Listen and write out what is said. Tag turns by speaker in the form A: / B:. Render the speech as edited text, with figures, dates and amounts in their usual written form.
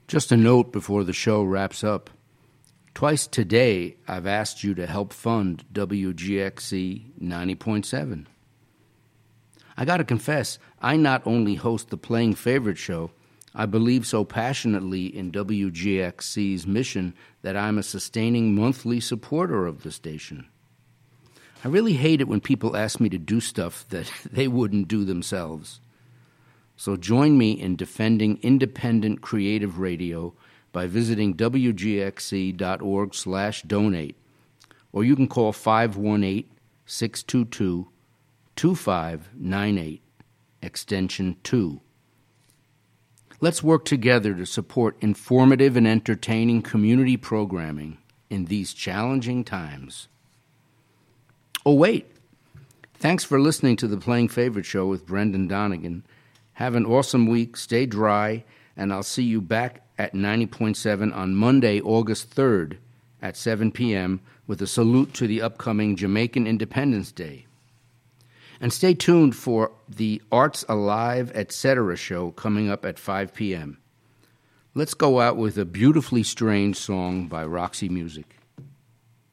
A: Just a note before the show wraps up. Twice today, I've asked you to help fund WGXC 90.7. I gotta confess, I not only host the Playing Favorite show, I believe so passionately in WGXC's mission that I'm a sustaining monthly supporter of the station. I really hate it when people ask me to do stuff that they wouldn't do themselves. So join me in defending independent creative radio by visiting wgxc.org/donate, or you can call 518-622-2598, extension 2. Let's work together to support informative and entertaining community programming in these challenging times. Oh, wait. Thanks for listening to the Playing Favorite Show with Brendan Donegan. Have an awesome week, stay dry, and I'll see you back at 90.7 on Monday, August 3rd at 7 p.m. with a salute to the upcoming Jamaican Independence Day. And stay tuned for the Arts Alive, etc. show coming up at 5 p.m. Let's go out with a beautifully strange song by Roxy Music.